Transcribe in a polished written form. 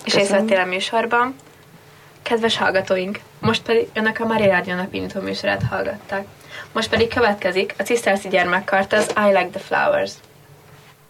és részt vettél a műsorban. Kedves hallgatóink, most pedig önök a Mária Rádió napindító műsorát hallgatták. Most pedig következik a Ciszterci Gyermekkart, az I Like the Flowers.